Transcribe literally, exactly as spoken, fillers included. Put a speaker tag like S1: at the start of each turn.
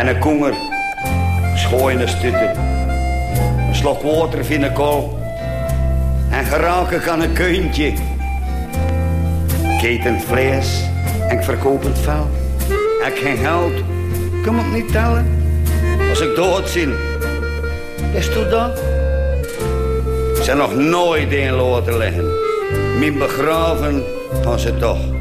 S1: En een koenger, schooien stutten. Een slok water in een kool. En geraken kan een kuntje. Ik eet een vlees en ik verkoop het vel. Ik heb geen geld, ik kan het niet tellen. Als ik dood zin, is het dat? Ik zijn nog nooit in laten liggen. Mijn begraven van ze toch.